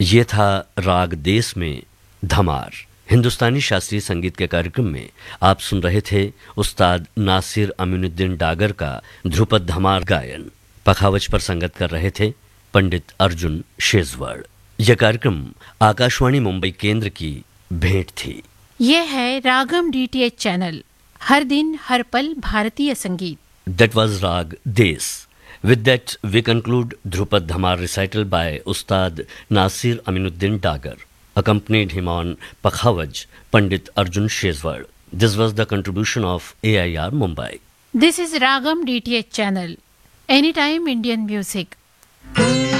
ये था राग देश में धमार। हिंदुस्तानी शास्त्रीय संगीत के कार्यक्रम में आप सुन रहे थे उस्ताद नासिर अमीनुद्दीन डागर का ध्रुपद धमार गायन। पखावज पर संगत कर रहे थे पंडित अर्जुन शेजवड़। यह कार्यक्रम आकाशवाणी मुंबई केंद्र की भेंट थी। यह है रागम डीटीएच चैनल, हर दिन हर पल भारतीय संगीत। That was Rag Des. With that, we conclude Dhrupad Dhamar recital by Ustad Nasir Aminuddin Dagar. Accompanied him on Pakhavaj, Pandit Arjun Shezwar. This was the contribution of AIR Mumbai. This is Ragam DTH channel. Anytime Indian music.